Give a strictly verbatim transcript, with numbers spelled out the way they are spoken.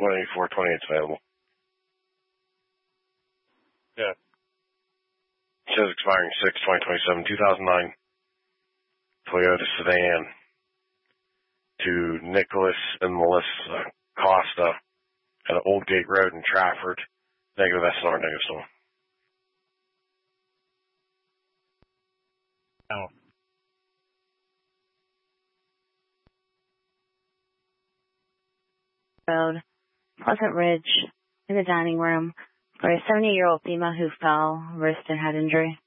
one eighty-four twenty-eight's available. Yeah. It says expiring six twenty twenty-seven, two thousand nine Toyota sedan to Nicholas and Melissa Costa at Old Gate Road in Trafford. Negative S N R, negative soul. Oh. Road, Pleasant Ridge, in the dining room, for a seventy-year-old female who fell, wrist and head injury.